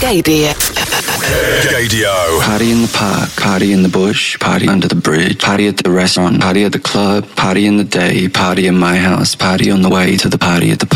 Gaydio. Gaydio. Party in the park, party in the bush, party under the bridge, party at the restaurant, party at the club, party in the day, party in my house, party on the way to the party at the